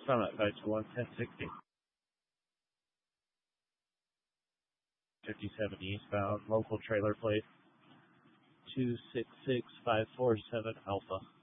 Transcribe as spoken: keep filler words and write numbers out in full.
Summit five two one, ten sixty. fifty-seven eastbound, local trailer plate two six six five four seven Alpha.